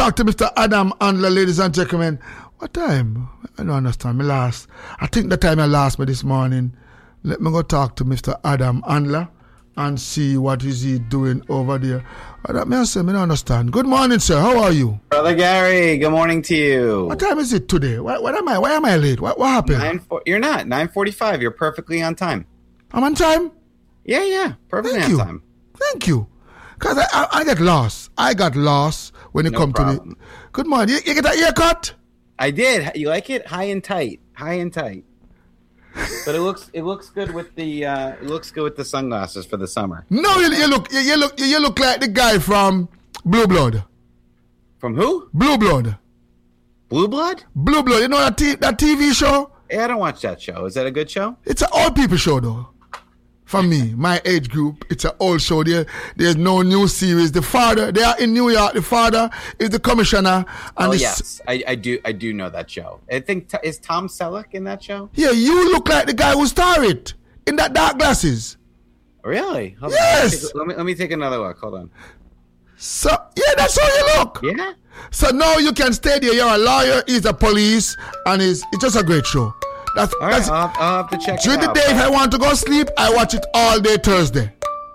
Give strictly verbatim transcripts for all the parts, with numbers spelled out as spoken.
Talk to Mister Adam Andler, ladies and gentlemen. What time? I don't understand. Me last. I think the time I last me this morning. Let me go talk to Mister Adam Andler and see what is he doing over there. What may I say? Me don't understand. Good morning, sir. How are you? Brother Gary, good morning to you. What time is it today? Why, what am I? Why am I late? What, what happened? Nine four, you're not. nine forty-five. You're perfectly on time. I'm on time? Yeah, yeah. Perfectly Thank on you. time. Thank you. Because I, I, I get lost. I got lost when it No come problem. to the... Good morning. You, you get that haircut? I did. You like it? High and tight. High and tight. But it looks it looks good with the uh, it looks good with the sunglasses for the summer. No, you, you look you, you look you look like the guy from Blue Blood. From who? Blue Blood. Blue Blood? Blue Blood. You know that t- that T V show? Hey, I don't watch that show. Is that a good show? It's an old people show though. For me, my age group, it's an old show. There, there's no new series. The father, they are in New York. The father is the commissioner. And Oh the yes, s- I, I do I do know that show. I think t- is Tom Selleck in that show? Yeah, you look like the guy who starred it in that dark glasses. Really? Hold on. Yes. Let me let me take another look. Hold on. So yeah, that's how you look. Yeah. So now you can stay there. You're a lawyer. He's a police, and it's it's just a great show. That's All right, that's. I'll, I'll have to check During it the out. day, if I want to go sleep, I watch it all day Thursday.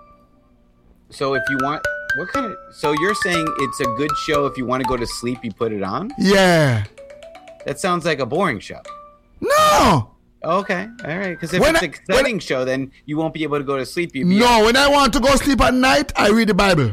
So if you want, what kind of? So you're saying it's a good show if you want to go to sleep, you put it on? Yeah. That sounds like a boring show. No. Okay, all right. Because if When it's I- an exciting show, then you won't be able to go to sleep. You'd be No. When I want to go sleep at night, I read the Bible.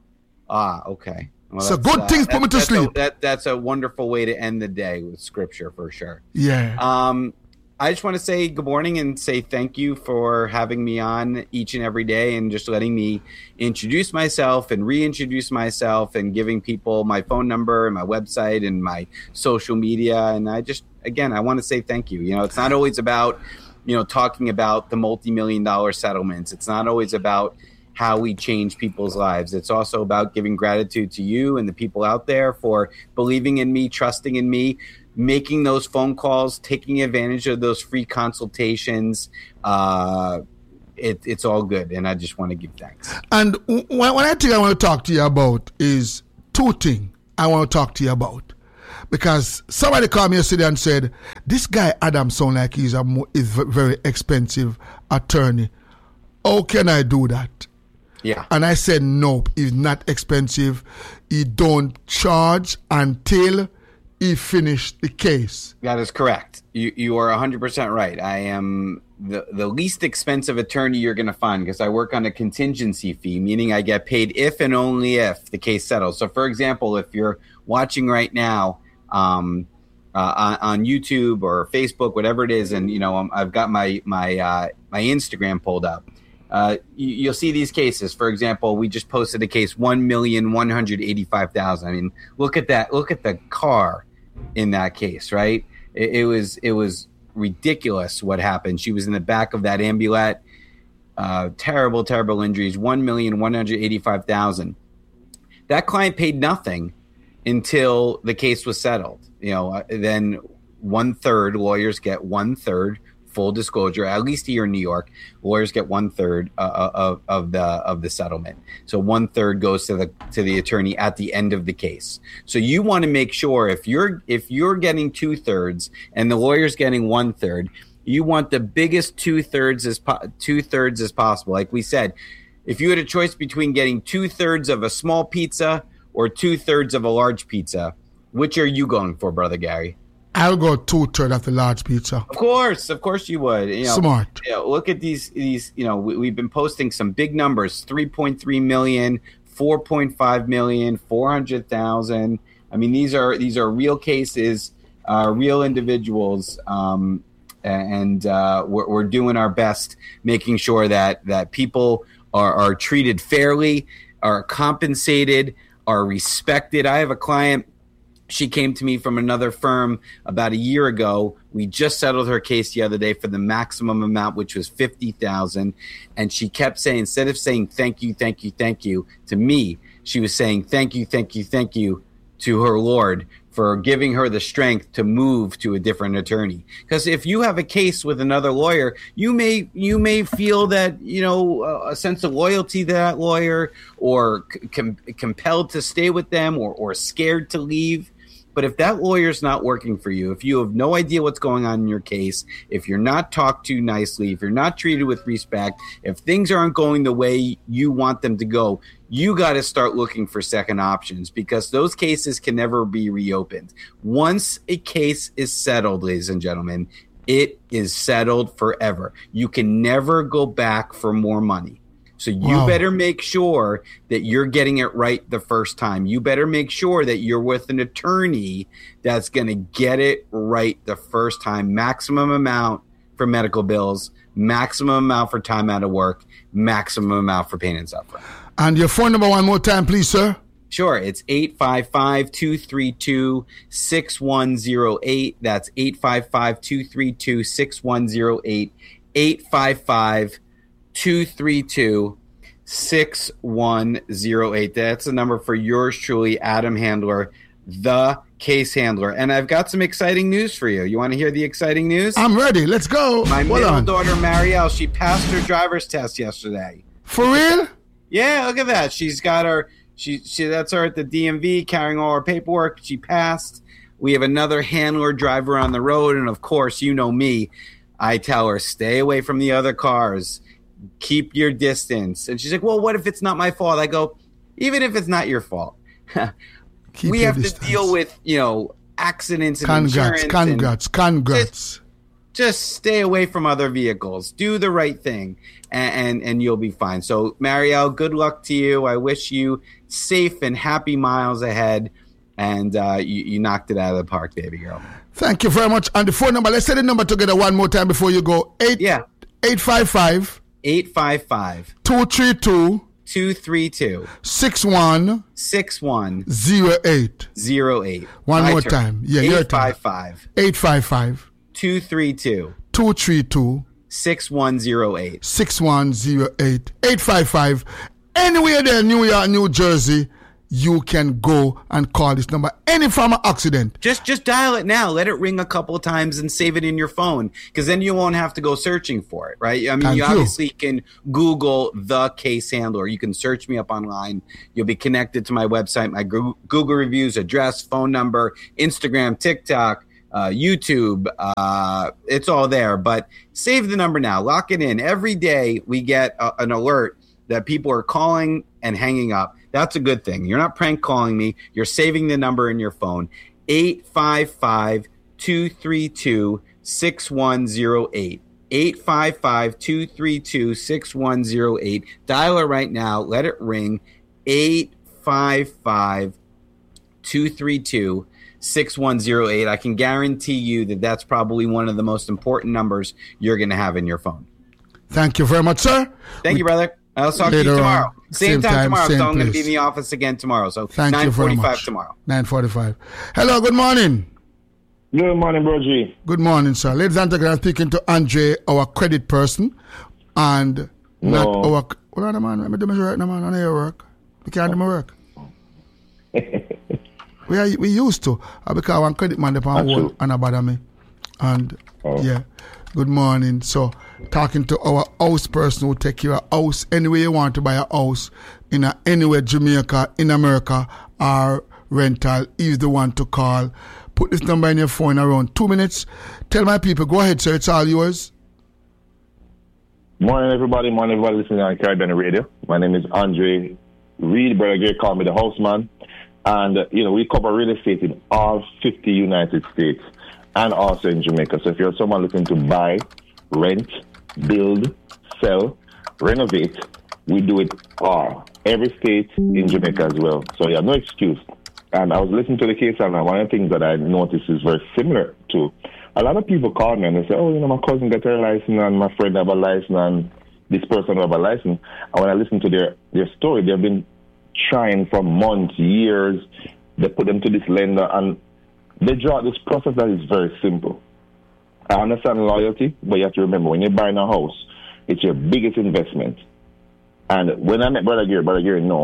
Ah, okay. Well, So that's, good things put me to that's sleep. A, that that's a wonderful way to end the day with scripture for sure. Yeah. Um, I just want to say good morning and say thank you for having me on each and every day and just letting me introduce myself and reintroduce myself and giving people my phone number and my website and my social media. And I just, again, I want to say thank you. You know, it's not always about, you know, talking about the multi-million dollar settlements. It's not always about how we change people's lives. It's also about giving gratitude to you and the people out there for believing in me, trusting in me, making those phone calls, taking advantage of those free consultations. Uh, it, it's all good, and I just want to give thanks. And w- when I think I want to talk to you about is two things I want to talk to you about. Because somebody called me yesterday and said, this guy Adam sound like he's a mo- is a very expensive attorney. How can I do that? Yeah. And I said, nope, he's not expensive. He don't charge until he finished the case. That is correct. You you are one hundred percent right. I am the, the least expensive attorney you're going to find because I work on a contingency fee, meaning I get paid if and only if the case settles. So, for example, if you're watching right now um, uh, on, on YouTube or Facebook, whatever it is, and you know um, I've got my my uh, my Instagram pulled up. Uh, you, you'll see these cases. For example, we just posted a case one million one hundred eighty-five thousand. I mean, look at that. Look at the car in that case, right? It, it was it was ridiculous what happened. She was in the back of that ambulette. Uh, terrible, terrible injuries. one million one hundred eighty-five thousand. That client paid nothing until the case was settled. You know, uh, then one third lawyers get one third. Full disclosure, at least here in New York, lawyers get one third uh, of of the of the settlement. So one third goes to the to the attorney at the end of the case. So you want to make sure if you're if you're getting two thirds and the lawyer's getting one third, you want the biggest two thirds as po- two thirds as possible. Like we said, if you had a choice between getting two thirds of a small pizza or two thirds of a large pizza, which are you going for, Brother Gary? I'll go two-thirds of the large pizza. Of course, of course you would. You know, Smart. You know, look at these, these. You know, we, we've been posting some big numbers: three point three million, four point five million, four hundred thousand. I mean, these are these are real cases, uh, real individuals, um, and uh, we're, we're doing our best, making sure that that people are, are treated fairly, are compensated, are respected. I have a client. She came to me from another firm about a year ago. We just settled her case the other day for the maximum amount, which was fifty thousand dollars. And she kept saying, instead of saying thank you, thank you, thank you to me, she was saying thank you, thank you, thank you to her lord for giving her the strength to move to a different attorney. Because if you have a case with another lawyer, you may you may feel that, you know, a sense of loyalty to that lawyer, or com- compelled to stay with them, or, or scared to leave. But if that lawyer's not working for you, if you have no idea what's going on in your case, if you're not talked to nicely, if you're not treated with respect, if things aren't going the way you want them to go, you got to start looking for second options, because those cases can never be reopened. Once a case is settled, ladies and gentlemen, it is settled forever. You can never go back for more money. So you wow. better make sure that you're getting it right the first time. You better make sure that you're with an attorney that's going to get it right the first time. Maximum amount for medical bills, maximum amount for time out of work, maximum amount for pain and suffering. And your phone number one more time, please, sir. Sure. It's eight five five, two three two, six one zero eight. That's eight five five, two three two, six one zero eight. eight five five, two three two, six one zero eight. That's the number for yours truly, Adam Handler, the case handler. And I've got some exciting news for you. You want to hear the exciting news? I'm ready. Let's go. My Hold middle on. daughter, Marielle, she passed her driver's test yesterday. For real? Yeah, look at that. She's got her, she, she that's her at the D M V carrying all her paperwork. She passed. We have another handler driver on the road. And of course, you know me. I tell her, stay away from the other cars. Keep your distance. And she's like, well, what if it's not my fault? I go, even if it's not your fault, we have distance. to deal with, you know, accidents and congrats, insurance. Congrats, and congrats. Just, just stay away from other vehicles. Do the right thing, and, and, and you'll be fine. So, Marielle, good luck to you. I wish you safe and happy miles ahead. And uh, you, you knocked it out of the park, baby girl. Thank you very much. And the phone number, let's say the number together one more time before you go. Eight, yeah. eight five five. eight five five, two three two, two three two, six one six one zero eight. zero eight. One My more turn. time. Yeah, your time. eight five five, eight five five, two three two, two three two, six one zero eight. six one zero eight. eight five five. Anywhere there, New York, New Jersey, you can go and call this number. Any form of accident. Just just dial it now. Let it ring a couple of times and save it in your phone, because then you won't have to go searching for it, right? I mean, Thank you you. obviously can Google the case handler. You can search me up online. You'll be connected to my website, my Google reviews, address, phone number, Instagram, TikTok, uh, YouTube. Uh, it's all there. But save the number now. Lock it in. Every day we get a, an alert that people are calling and hanging up. That's a good thing. You're not prank calling me. You're saving the number in your phone. eight five five, two three two, six one zero eight. eight five five, two three two, six one zero eight. Dial it right now. Let it ring. eight five five, two three two, six one zero eight. I can guarantee you that that's probably one of the most important numbers you're going to have in your phone. Thank you very much, sir. Thank we- you, brother. I'll talk to you tomorrow. On. Same, same time, time tomorrow. So I'm going to be in the office again tomorrow. So Thank nine forty-five tomorrow. nine forty-five. Hello, good morning. Good morning, Bro G. Good morning, sir. Ladies and gentlemen, I'm speaking to Andre, our credit person, and no. not our... What are the man? Let me do my right now, man. On your work. We can't do my work. we are, we used to. Uh, because one credit man, they can't hold and bother me. And, oh. yeah. Good morning. So, talking to our house person who take your house anywhere you want to buy a house in a, anywhere, Jamaica, in America, or rental, is the one to call. Put this number in your phone around two minutes. Tell my people, go ahead, sir, it's all yours. Morning, everybody. Morning, everybody listening on Caribbean Radio. My name is Andre Reed. Brother Gary called me the houseman. And, uh, you know, we cover real estate in all fifty United States and also in Jamaica. So if you're someone looking to buy, rent, build, sell, renovate, we do it all. Every state in Jamaica as well. So yeah, no excuse. And I was listening to the case, and one of the things that I noticed is very similar to a lot of people call me and they say, oh, you know, my cousin got her license and my friend have a license and this person have a license. And when I listen to their, their story, they've been trying for months, years. They put them to this lender and they draw this process that is very simple. I understand loyalty, but you have to remember, when you're buying a house, it's your biggest investment. And when I met Brother Gary, Brother Gary, no,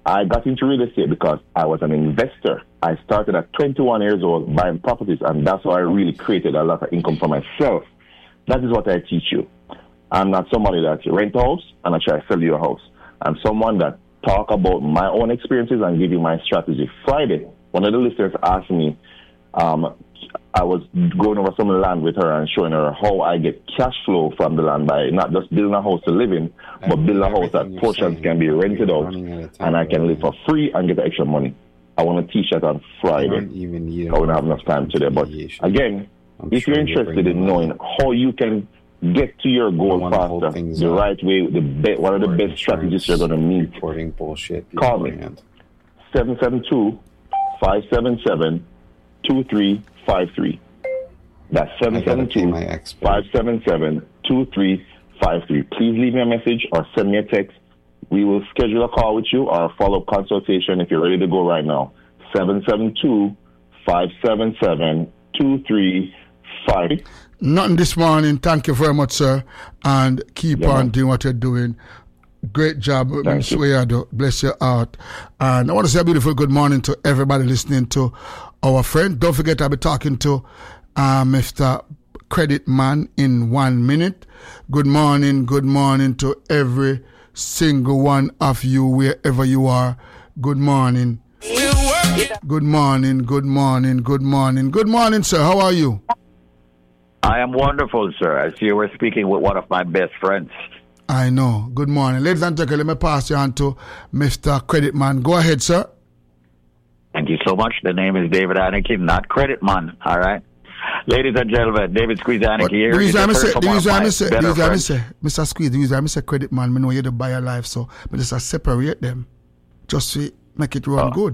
I got into real estate because I was an investor. I started at twenty-one years old buying properties, and that's how I really created a lot of income for myself. That is what I teach you. I'm not somebody that rent a house and I try to sell you a house. I'm someone that talk about my own experiences and give you my strategy. Friday, one of the listeners asked me, um, I was going over some land with her and showing her how I get cash flow from the land by not just building a house to live in, but building a house that portions can be rented out and I can live for free and get extra money. I want to teach that on Friday. I don't have enough time today. But again, if you're interested in knowing how you can get to your goal faster, the right way, the be- one of the best strategies you're going to need, call me. seven seven two, five seven seven, two three five three. That's seven seven two, five seven seven, two three five three. Please leave me a message or send me a text. We will schedule a call with you or a follow-up consultation if you're ready to go right now. seven seven two, five seven seven, two three five three. Nothing this morning. Thank you very much, sir. And keep yeah, on man. doing what you're doing. Great job, Miz Weado. Bless your heart. And I want to say a beautiful good morning to everybody listening to our friend. Don't forget I'll be talking to uh, Mister Credit Man in one minute. Good morning, good morning to every single one of you, wherever you are. Good morning. Good morning, good morning, good morning. Good morning, sir. How are you? I am wonderful, sir. I see you were speaking with one of my best friends. I know. Good morning. Ladies and gentlemen, let me pass you on to Mister Credit Man. Go ahead, sir. Thank you so much. The name is David Aniki, not Credit Man. All right. Ladies and gentlemen, David Squeeze Aniki here. The reason I say, the reason I say, the reason I say, Mister Squeeze, the reason I say Credit Man, I know you're the buyer life, so I just separate them, just to make it run oh. good.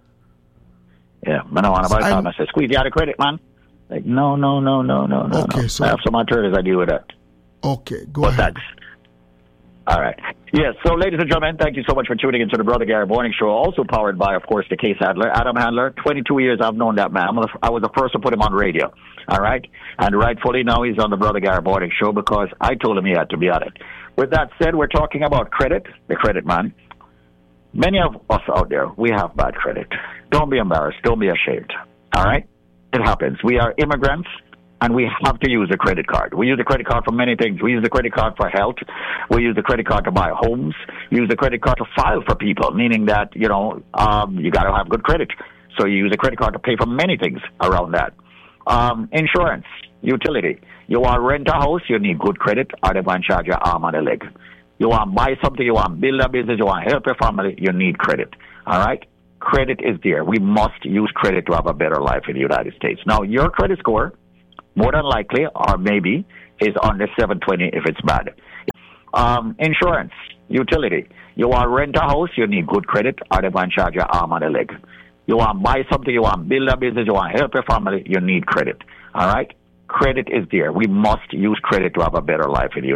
Yeah, I don't want to buy time. I say, Squeeze, you had a Credit Man? Like, no, no, no, no, no, no. Okay, no. so I have some alternatives I deal with that. Okay, go but ahead. Thanks. All right. Yes, so ladies and gentlemen, thank you so much for tuning into the Brother Gary Morning Show, also powered by, of course, the case handler, Adam Handler. twenty-two years I've known that man. I was the first to put him on radio. All right? And rightfully now he's on the Brother Gary Morning Show because I told him he had to be on it. With that said, we're talking about credit, the credit man. Many of us out there, we have bad credit. Don't be embarrassed. Don't be ashamed. All right? It happens. We are immigrants, and we have to use a credit card. We use the credit card for many things. We use the credit card for health. We use the credit card to buy homes. We use the credit card to file for people, meaning that, you know, um, you got to have good credit. So you use a credit card to pay for many things around that. Um, insurance, utility. You want to rent a house, you need good credit, or they want to charge your arm and a leg. You want to buy something, you want to build a business, you want to help your family, you need credit. All right? Credit is there. We must use credit to have a better life in the United States. Now, your credit score, more than likely, or maybe, is under seven twenty if it's bad. Um, insurance, utility. You want to rent a house, you need good credit, or they want to charge your arm and a leg. You want to buy something, you want to build a business, you want to help your family, you need credit. All right? Credit is there. We must use credit to have a better life in the